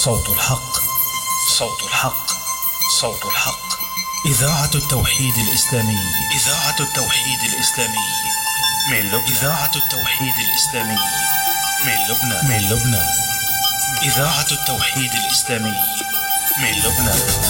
صوت الحق، صوت الحق، صوت الحق. إذاعة التوحيد الإسلامي، إذاعة التوحيد الإسلامي من لبنان، إذاعة التوحيد الإسلامي من لبنان، من لبنان. إذاعة التوحيد الإسلامي من لبنان.